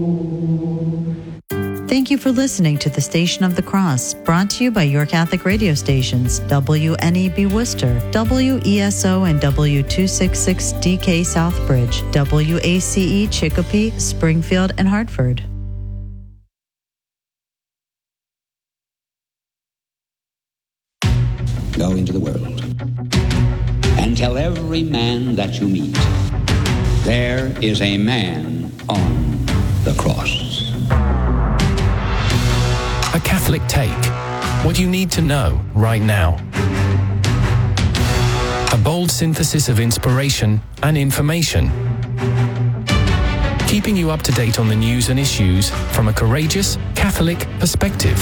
Thank you for listening to the Station of the Cross, brought to you by your Catholic radio stations, WNEB Worcester, WESO and W266DK Southbridge, WACE Chicopee, Springfield, and Hartford. Go into the world and tell every man that you meet, there is a man on the cross. A Catholic Take. What you need to know right now. A bold synthesis of inspiration and information. Keeping you up to date on the news and issues from a courageous Catholic perspective.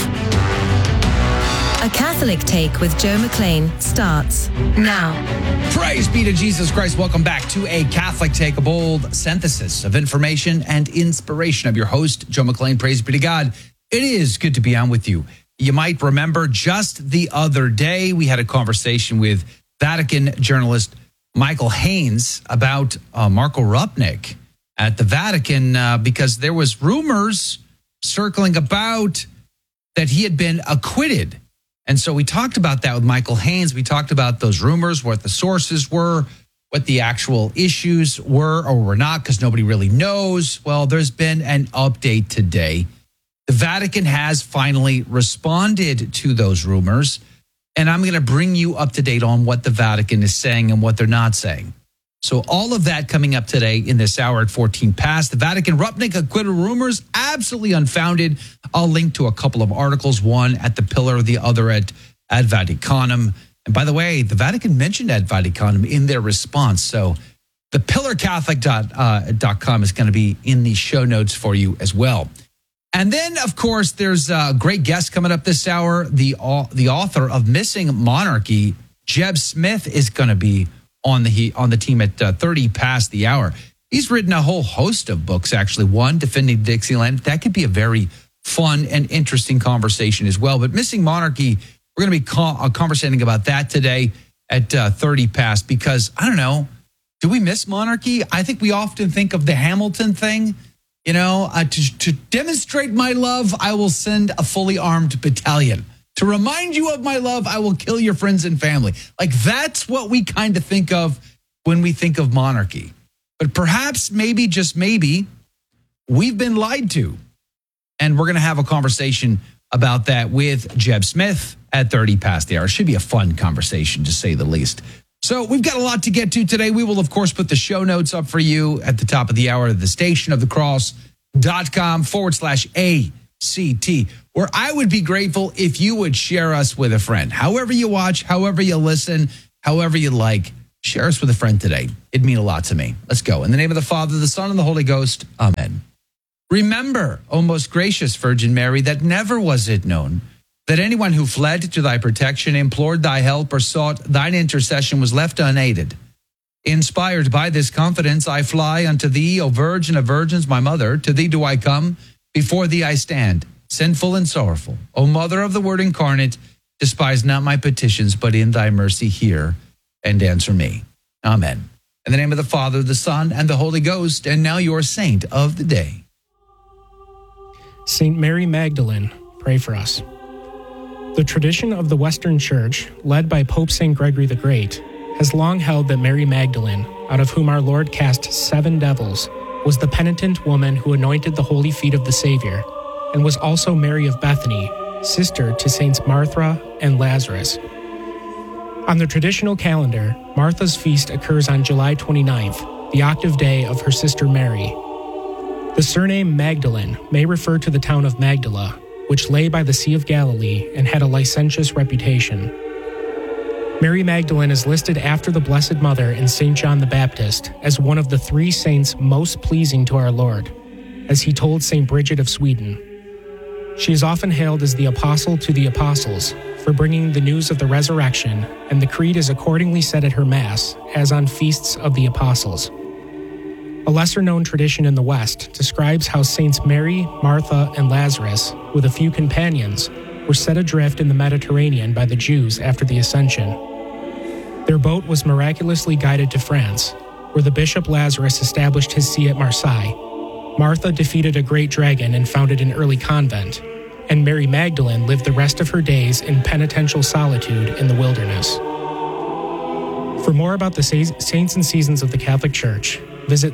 A Catholic Take with Joe McLean starts now. Praise be to Jesus Christ. Welcome back to A Catholic Take, a bold synthesis of information and inspiration of your host, Joe McLean. Praise be to God. It is good to be on with you. You might remember just the other day, we had a conversation with Vatican journalist Michael Haynes about Marco Rupnik at the Vatican because there was rumors circling about that he had been acquitted. And so we talked about that with Michael Haynes. We talked about those rumors, what the sources were, what the actual issues were or were not, because nobody really knows. Well, there's been an update today. The Vatican has finally responded to those rumors, and I'm going to bring you up to date on what the Vatican is saying and what they're not saying. So all of that coming up today in this hour at 14 past. The Vatican, Rupnik acquittal rumors, absolutely unfounded. I'll link to a couple of articles, one at The Pillar, the other at Ad Vaticanum. And by the way, the Vatican mentioned Ad Vaticanum in their response. So the pillarcatholic.com is going to be in the show notes for you as well. And then, of course, there's a great guest coming up this hour. The author of Missing Monarchy, Jeb Smith, is going to be on the team at 30 past the hour. He's written a whole host of books, actually. One, Defending Dixieland. That could be a very fun and interesting conversation as well. But Missing Monarchy, we're going to be conversating about that today at 30 past because, I don't know, do we miss monarchy? I think we often think of the Hamilton thing. You know, to demonstrate my love, I will send a fully armed battalion. To remind you of my love, I will kill your friends and family. Like, that's what we kind of think of when we think of monarchy. But perhaps, maybe, just maybe, we've been lied to. And we're going to have a conversation about that with Jeb Smith at 30 past the hour. It should be a fun conversation, to say the least. So we've got a lot to get to today. We will, of course, put the show notes up for you at the top of the hour at the stationofthecross.com/ACT, where I would be grateful if you would share us with a friend. However you watch, however you listen, however you like, share us with a friend today. It'd mean a lot to me. Let's go. In the name of the Father, the Son, and the Holy Ghost. Amen. Remember, O most gracious Virgin Mary, that never was it known that anyone who fled to thy protection, implored thy help, or sought thine intercession was left unaided. Inspired by this confidence, I fly unto thee, O Virgin of Virgins, my mother. To thee do I come, before thee I stand, sinful and sorrowful. O Mother of the Word incarnate, despise not my petitions, but in thy mercy hear and answer me. Amen. In the name of the Father, the Son, and the Holy Ghost, and now your saint of the day. Saint Mary Magdalene, pray for us. The tradition of the Western Church, led by Pope St. Gregory the Great, has long held that Mary Magdalene, out of whom our Lord cast 7 devils, was the penitent woman who anointed the holy feet of the Savior, and was also Mary of Bethany, sister to Saints Martha and Lazarus. On the traditional calendar, Martha's feast occurs on July 29th, the octave day of her sister Mary. The surname Magdalene may refer to the town of Magdala, which lay by the Sea of Galilee and had a licentious reputation. Mary Magdalene is listed after the Blessed Mother in St. John the Baptist as one of the 3 saints most pleasing to our Lord, as he told St. Bridget of Sweden. She is often hailed as the Apostle to the Apostles for bringing the news of the resurrection, and the creed is accordingly said at her Mass, as on feasts of the Apostles. A lesser-known tradition in the West describes how Saints Mary, Martha, and Lazarus, with a few companions, were set adrift in the Mediterranean by the Jews after the Ascension. Their boat was miraculously guided to France, where the Bishop Lazarus established his see at Marseille, Martha defeated a great dragon and founded an early convent, and Mary Magdalene lived the rest of her days in penitential solitude in the wilderness. For more about the saints and seasons of the Catholic Church, visit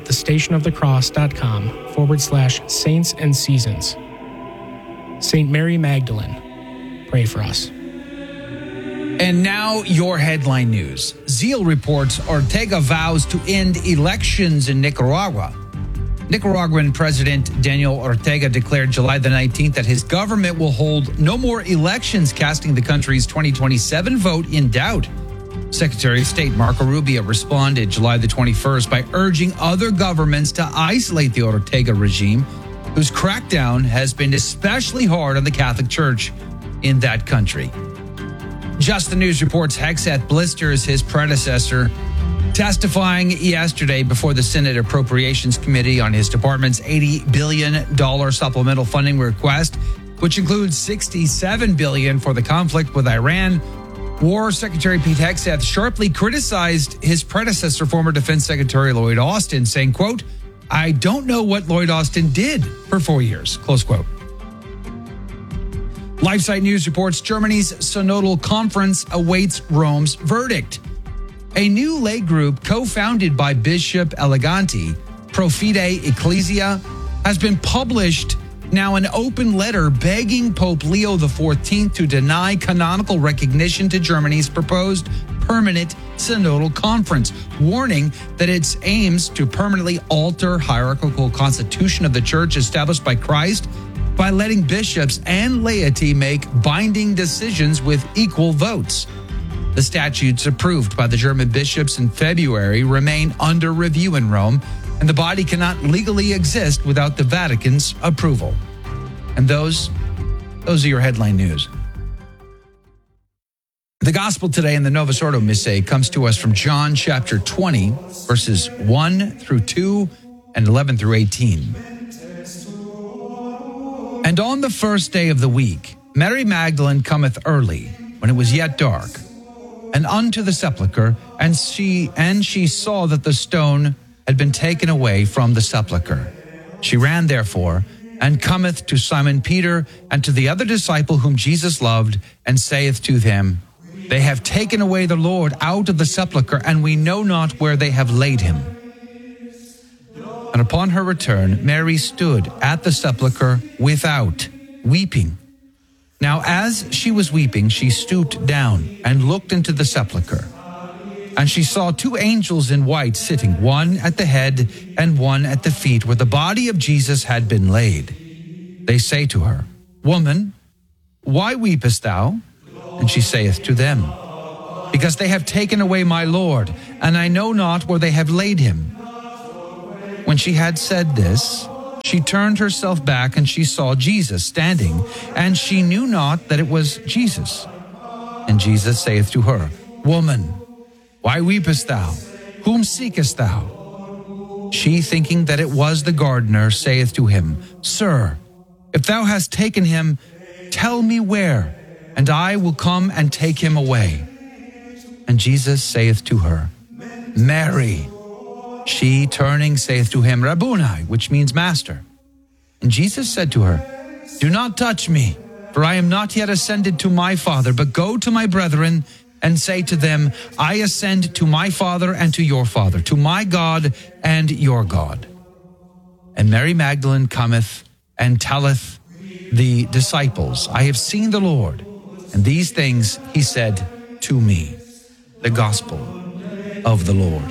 thestationofthecross.com/saints and seasons. Saint Mary Magdalene, pray for us. And now your headline news. Zeal reports Ortega vows to end elections in Nicaragua. Nicaraguan President Daniel Ortega declared July the 19th that his government will hold no more elections, casting the country's 2027 vote in doubt. Secretary of State Marco Rubio responded July the 21st by urging other governments to isolate the Ortega regime, whose crackdown has been especially hard on the Catholic Church in that country. Just the News reports Hegseth blisters his predecessor, testifying yesterday before the Senate Appropriations Committee on his department's $80 billion supplemental funding request, which includes $67 billion for the conflict with Iran. War Secretary Pete Hegseth sharply criticized his predecessor, former Defense Secretary Lloyd Austin, saying, quote, "I don't know what Lloyd Austin did for 4 years," close quote. LifeSite News reports Germany's Synodal Conference awaits Rome's verdict. A new lay group co-founded by Bishop Eleganti, Pro Fide Ecclesia, has been published now an open letter begging Pope Leo XIV to deny canonical recognition to Germany's proposed permanent synodal conference, warning that its aims to permanently alter hierarchical constitution of the church established by Christ by letting bishops and laity make binding decisions with equal votes. The statutes approved by the German bishops in February remain under review in Rome, and the body cannot legally exist without the Vatican's approval. And those are your headline news. The gospel today in the Novus Ordo Missae comes to us from John chapter 20, verses 1 through 2 and 11 through 18. And on the first day of the week, Mary Magdalene cometh early, when it was yet dark, and unto the sepulchre, and she saw that the stone had been taken away from the sepulchre. She ran therefore, and cometh to Simon Peter, and to the other disciple whom Jesus loved, and saith to them, They have taken away the Lord out of the sepulchre, and we know not where they have laid him. And upon her return, Mary stood at the sepulchre without, weeping. Now as she was weeping, she stooped down and looked into the sepulchre. And she saw two angels in white sitting, one at the head and one at the feet, where the body of Jesus had been laid. They say to her, Woman, why weepest thou? And she saith to them, Because they have taken away my Lord, and I know not where they have laid him. When she had said this, she turned herself back, and she saw Jesus standing, and she knew not that it was Jesus. And Jesus saith to her, Woman, why weepest thou? Whom seekest thou? She, thinking that it was the gardener, saith to him, Sir, if thou hast taken him, tell me where, and I will come and take him away. And Jesus saith to her, Mary. She, turning, saith to him, Rabboni, which means master. And Jesus said to her, Do not touch me, for I am not yet ascended to my Father, but go to my brethren and say to them, I ascend to my Father and to your Father, to my God and your God. And Mary Magdalene cometh and telleth the disciples, I have seen the Lord, and these things he said to me. The gospel of the Lord.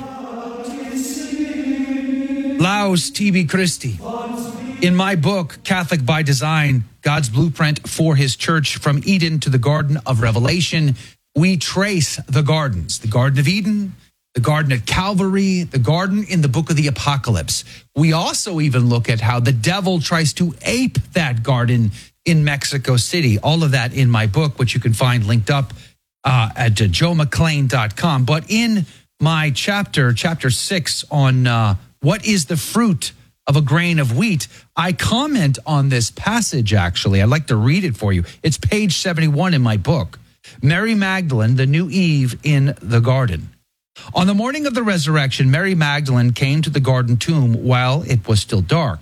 Laus tibi Christi. In my book, Catholic by Design, God's Blueprint for His Church from Eden to the Garden of Revelation, we trace the gardens, the Garden of Eden, the Garden at Calvary, the garden in the book of the Apocalypse. We also even look at how the devil tries to ape that garden in Mexico City. All of that in my book, which you can find linked up at joemcclain.com. But in my chapter 6 on what is the fruit of a grain of wheat, I comment on this passage, actually. I'd like to read it for you. It's page 71 in my book. Mary Magdalene, the new Eve in the garden. On the morning of the resurrection, Mary Magdalene came to the garden tomb while it was still dark.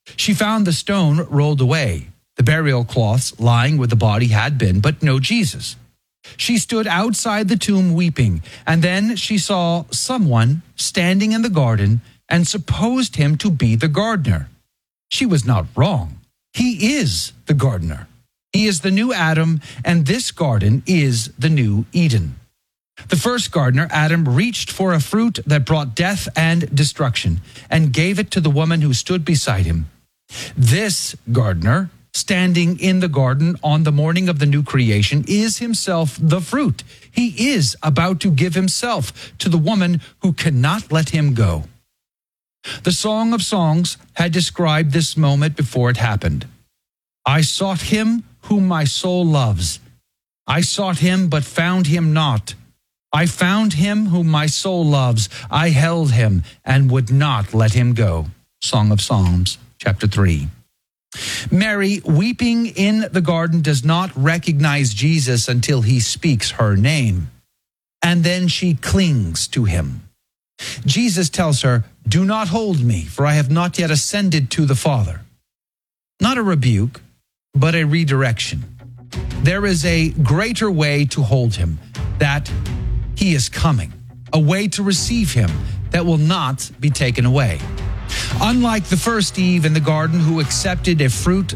She found the stone rolled away, the burial cloths lying where the body had been, but no Jesus. She stood outside the tomb weeping, and then she saw someone standing in the garden and supposed him to be the gardener. She was not wrong. He is the gardener. He is the new Adam, and this garden is the new Eden. The first gardener, Adam, reached for a fruit that brought death and destruction and gave it to the woman who stood beside him. This gardener, standing in the garden on the morning of the new creation, is himself the fruit. He is about to give himself to the woman who cannot let him go. The Song of Songs had described this moment before it happened. I sought him whom my soul loves. I sought him, but found him not. I found him whom my soul loves. I held him and would not let him go. Song of Psalms, chapter 3. Mary, weeping in the garden, does not recognize Jesus until he speaks her name. And then she clings to him. Jesus tells her, do not hold me, for I have not yet ascended to the Father. Not a rebuke, but a redirection. There is a greater way to hold him, that he is coming, a way to receive him that will not be taken away. Unlike the first Eve in the garden who accepted a fruit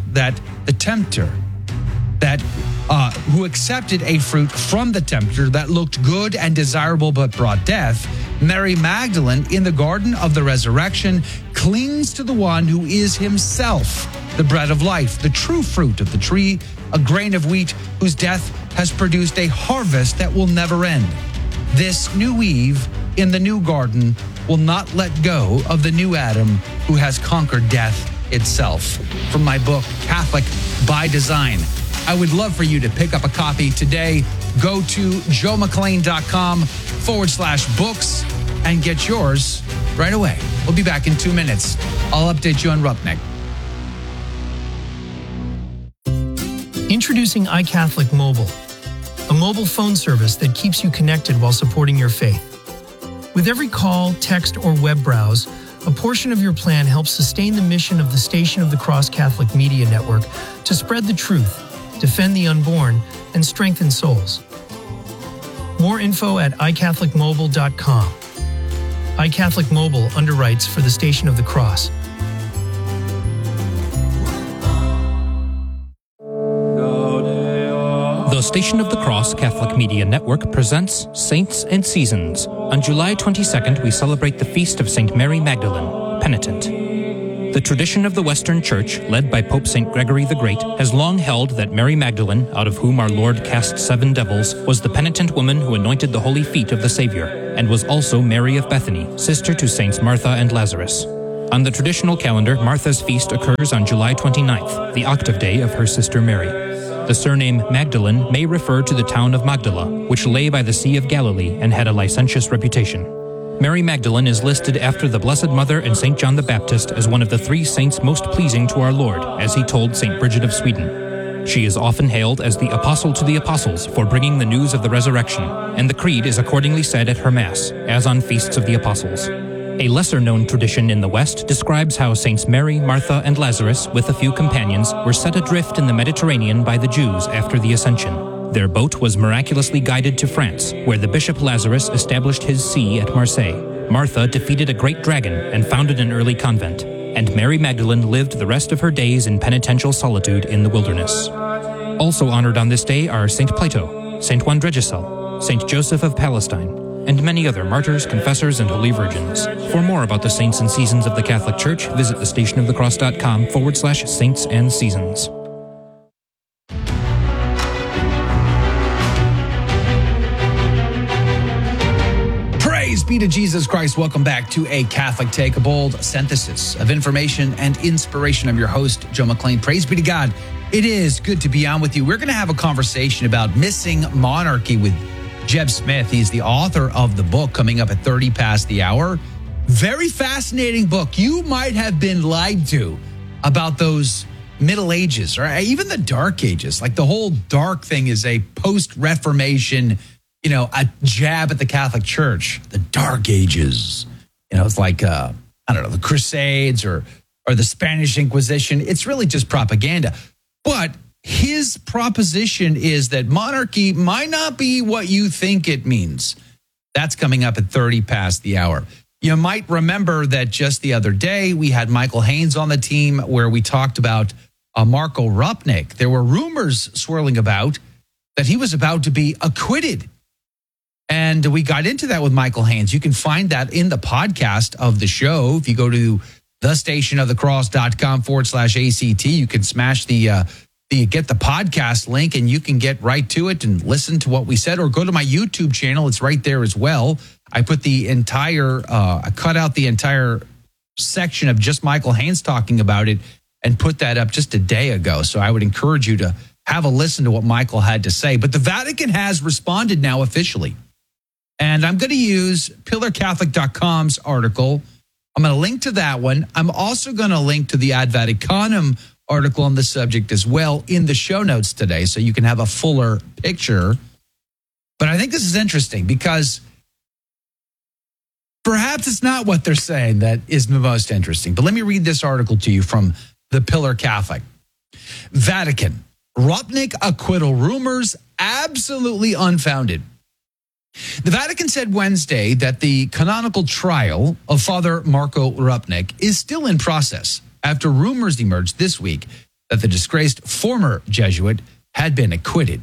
who accepted a fruit from the tempter that looked good and desirable but brought death, Mary Magdalene in the garden of the resurrection clings to the one who is himself the bread of life, the true fruit of the tree, a grain of wheat whose death has produced a harvest that will never end. This new Eve in the new garden will not let go of the new Adam who has conquered death itself. From my book, Catholic by Design. I would love for you to pick up a copy today. Go to joemcclain.com/books and get yours right away. We'll be back in 2 minutes. I'll update you on Rupnik. Introducing iCatholic Mobile, a mobile phone service that keeps you connected while supporting your faith. With every call, text, or web browse, a portion of your plan helps sustain the mission of the Station of the Cross Catholic Media Network to spread the truth, defend the unborn, and strengthen souls. More info at iCatholicMobile.com. iCatholic Mobile underwrites for the Station of the Cross. The Station of the Cross Catholic Media Network presents Saints and Seasons. On July 22nd, we celebrate the feast of St. Mary Magdalene, Penitent. The tradition of the Western Church, led by Pope St. Gregory the Great, has long held that Mary Magdalene, out of whom our Lord cast 7 devils, was the penitent woman who anointed the holy feet of the Savior, and was also Mary of Bethany, sister to Saints Martha and Lazarus. On the traditional calendar, Martha's feast occurs on July 29th, the octave day of her sister Mary. The surname Magdalene may refer to the town of Magdala, which lay by the Sea of Galilee and had a licentious reputation. Mary Magdalene is listed after the Blessed Mother and St. John the Baptist as one of the 3 saints most pleasing to our Lord, as he told St. Bridget of Sweden. She is often hailed as the Apostle to the Apostles for bringing the news of the resurrection, and the Creed is accordingly said at her Mass, as on feasts of the Apostles. A lesser-known tradition in the West describes how Saints Mary, Martha, and Lazarus, with a few companions, were set adrift in the Mediterranean by the Jews after the Ascension. Their boat was miraculously guided to France, where the Bishop Lazarus established his see at Marseille. Martha defeated a great dragon and founded an early convent, and Mary Magdalene lived the rest of her days in penitential solitude in the wilderness. Also honored on this day are St. Plato, St. Juan Dregicel, St. Joseph of Palestine, and many other martyrs, confessors, and holy virgins. For more about the saints and seasons of the Catholic Church, visit thestationofthecross.com/saints and seasons. Praise be to Jesus Christ. Welcome back to A Catholic Take, a bold synthesis of information and inspiration. I'm your host, Joe McClain. Praise be to God. It is good to be on with you. We're going to have a conversation about missing monarchy with Jeb Smith. He's the author of the book coming up at 30 past the hour. Very fascinating book. You might have been lied to about those Middle Ages or even the Dark Ages. Like the whole dark thing is a post-Reformation, a jab at the Catholic Church. The Dark Ages. It's like, the Crusades or or the Spanish Inquisition. It's really just propaganda. But his proposition is that monarchy might not be what you think it means. That's coming up at 30 past the hour. You might remember that just the other day, we had Michael Haynes on the team where we talked about Marco Rupnik. There were rumors swirling about that he was about to be acquitted. And we got into that with Michael Haynes. You can find that in the podcast of the show. If you go to thestationofthecross.com/ACT, you can smash the get the podcast link and you can get right to it and listen to what we said, or go to my YouTube channel. It's right there as well. I put the entire, I cut out the entire section of just Michael Haynes talking about it and put that up just a day ago. So I would encourage you to have a listen to what Michael had to say. But the Vatican has responded now officially. And I'm going to use PillarCatholic.com's article. I'm going to link to that one. I'm also going to link to the Ad Vaticanum article on the subject as well in the show notes today, so you can have a fuller picture. But I think this is interesting because perhaps it's not what they're saying that is the most interesting. But let me read this article to you from the Pillar Catholic. Vatican, Rupnik acquittal rumors absolutely unfounded. The Vatican said Wednesday that the canonical trial of Father Marco Rupnik is still in process after rumors emerged this week that the disgraced former Jesuit had been acquitted.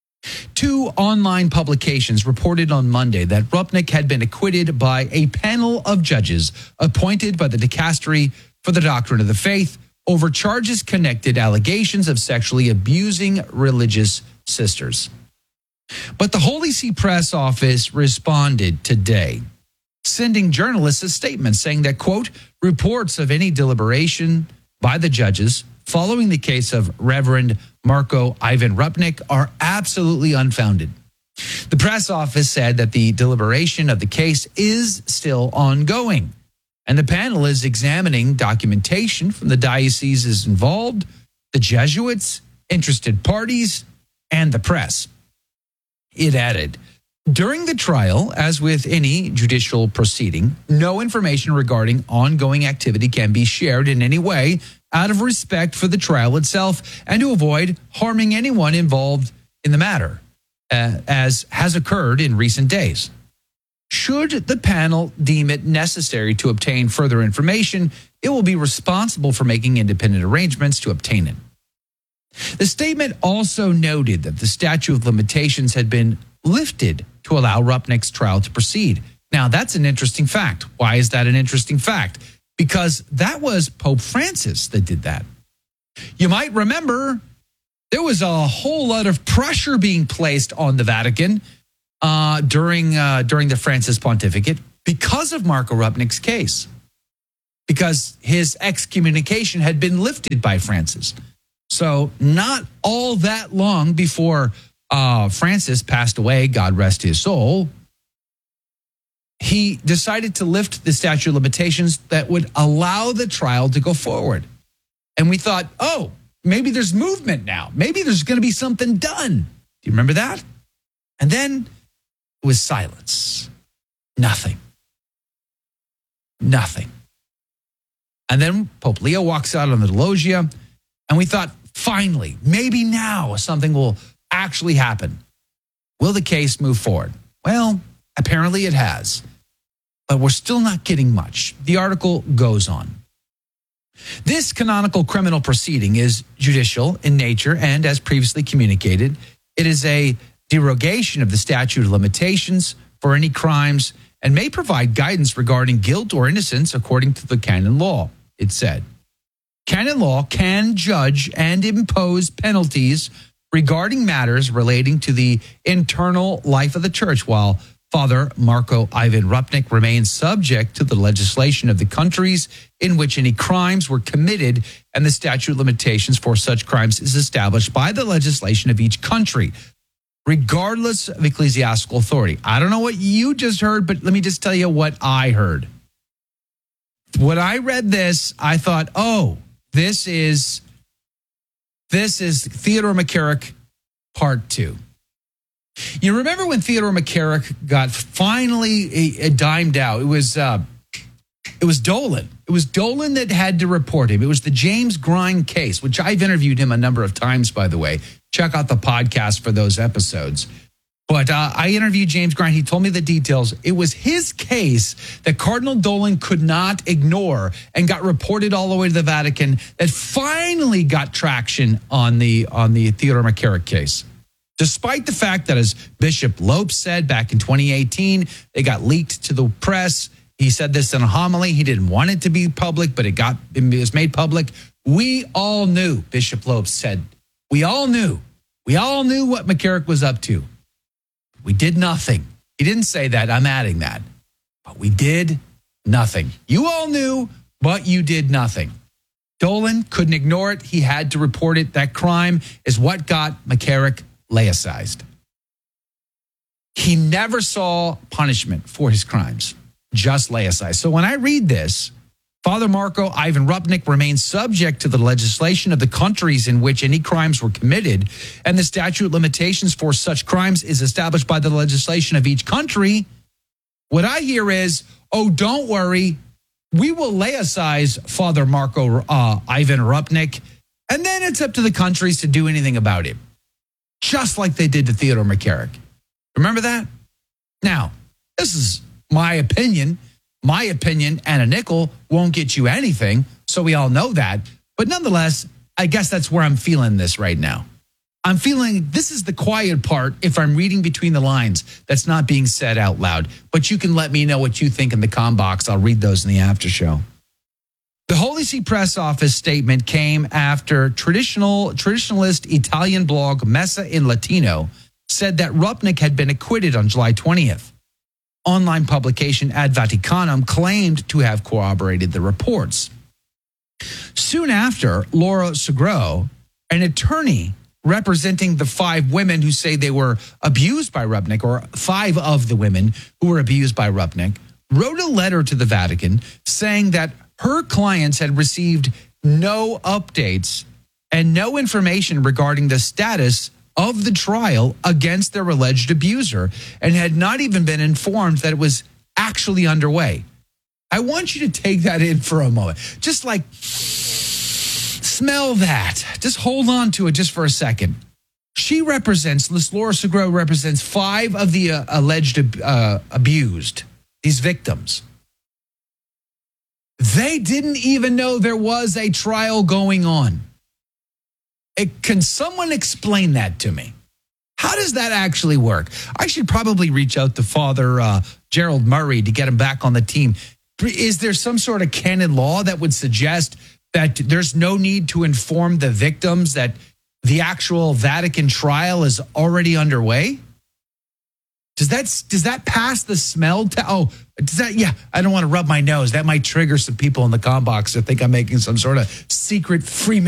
Two online publications reported on Monday that Rupnik had been acquitted by a panel of judges appointed by the Dicastery for the Doctrine of the Faith over charges connected allegations of sexually abusing religious sisters. But the Holy See Press Office responded today, sending journalists a statement saying that, quote, reports of any deliberation by the judges following the case of Reverend Marco Ivan Rupnik are absolutely unfounded. The press office said that the deliberation of the case is still ongoing, and the panel is examining documentation from the dioceses involved, the Jesuits, interested parties, and the press. It added, during the trial, as with any judicial proceeding, no information regarding ongoing activity can be shared in any way out of respect for the trial itself and to avoid harming anyone involved in the matter, as has occurred in recent days. Should the panel deem it necessary to obtain further information, it will be responsible for making independent arrangements to obtain it. The statement also noted that the statute of limitations had been lifted to allow Rupnik's trial to proceed. Now, that's an interesting fact. Why is that an interesting fact? Because that was Pope Francis that did that. You might remember there was a whole lot of pressure being placed on the Vatican during the Francis pontificate because of Marco Rupnik's case, because his excommunication had been lifted by Francis. So not all that long before Francis passed away, God rest his soul, he decided to lift the statute of limitations that would allow the trial to go forward. And we thought, oh, maybe there's movement now. Maybe there's going to be something done. Do you remember that? And then it was silence. Nothing. And then Pope Leo walks out on the loggia, and we thought, finally, maybe now something will actually happen. Will the case move forward? Well, apparently it has, but we're still not getting much. The article goes on. This canonical criminal proceeding is judicial in nature, and as previously communicated, it is a derogation of the statute of limitations for any crimes and may provide guidance regarding guilt or innocence according to the canon law, it said. Canon law can judge and impose penalties regarding matters relating to the internal life of the church, while Father Marco Ivan Rupnik remains subject to the legislation of the countries in which any crimes were committed, and the statute of limitations for such crimes is established by the legislation of each country, regardless of ecclesiastical authority. I don't know what you just heard, but let me just tell you what I heard. When I read this, I thought, oh, this is Theodore McCarrick Part 2. You remember when Theodore McCarrick got finally dimed out? It was It was Dolan. It was Dolan that had to report him. It was the James Grine case, which I've interviewed him a number of times, by the way. Check out the podcast for those episodes. But I interviewed James Grine. He told me the details. It was his case that Cardinal Dolan could not ignore and got reported all the way to the Vatican that finally got traction on the Theodore McCarrick case. Despite the fact that, as Bishop Lopes said back in 2018, they got leaked to the press. He said this in a homily. He didn't want it to be public, but it was made public. We all knew, Bishop Lopes said. We all knew. We all knew what McCarrick was up to. We did nothing. He didn't say that. I'm adding that. But we did nothing. You all knew, but you did nothing. Dolan couldn't ignore it. He had to report it. That crime is what got McCarrick laicized. He never saw punishment for his crimes, just laicized. So when I read this, Father Marco Ivan Rupnik remains subject to the legislation of the countries in which any crimes were committed, and the statute of limitations for such crimes is established by the legislation of each country. What I hear is, oh, don't worry, we will laicize Father Marco Ivan Rupnik, and then it's up to the countries to do anything about it, just like they did to Theodore McCarrick. Remember that? Now, this is my opinion. My opinion and a nickel won't get you anything, so we all know that. But nonetheless, I guess that's where I'm feeling this right now. I'm feeling this is the quiet part if I'm reading between the lines that's not being said out loud. But you can let me know what you think in the com box. I'll read those in the after show. The Holy See Press Office statement came after traditionalist Italian blog Messa in Latino said that Rupnik had been acquitted on July 20th. Online publication Ad Vaticanum claimed to have corroborated the reports. Soon after, Laura Segro, an attorney representing the 5 women who say they were abused by Rupnik, or 5 of the women who were abused by Rupnik, wrote a letter to the Vatican saying that her clients had received no updates and no information regarding the status of the trial against their alleged abuser and had not even been informed that it was actually underway. I want you to take that in for a moment. Just like smell that. Just hold on to it just for a second. Laura Segro represents 5 of the alleged abused, these victims. They didn't even know there was a trial going on. Can someone explain that to me? How does that actually work? I should probably reach out to Father Gerald Murray to get him back on the team. Is there some sort of canon law that would suggest that there's no need to inform the victims that the actual Vatican trial is already underway? Does that pass the smell? I don't want to rub my nose. That might trigger some people in the com box that think I'm making some sort of secret Freemason